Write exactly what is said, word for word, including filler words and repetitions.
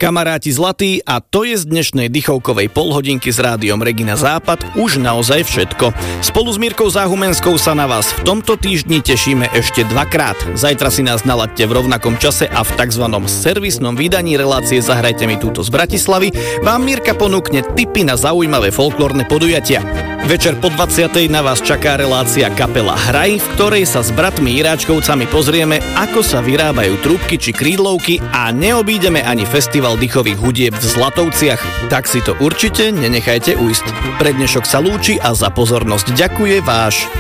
Kamaráti zlatí, a to je z dnešnej dychovkovej polhodinky s rádiom Regina Západ už naozaj všetko. Spolu s Mirkou Záhumenskou sa na vás v tomto týždni tešíme ešte dvakrát. Zajtra si nás nalaďte v rovnakom čase a v takzvanom servisnom vydaní relácie Zahrajte mi túto z Bratislavy vám Mirka ponúkne tipy na zaujímavé folklórne podujatia. Večer po dvadsiatej na vás čaká relácia Kapela Hraj, v ktorej sa s bratmi Iráčkovcami pozrieme, ako sa vyrábajú trúbky či krídlovky, a neobídeme ani festival dychových hudieb v Zlatovciach. Tak si to určite nenechajte ujsť. Pre dnešok sa lúči a za pozornosť ďakuje váš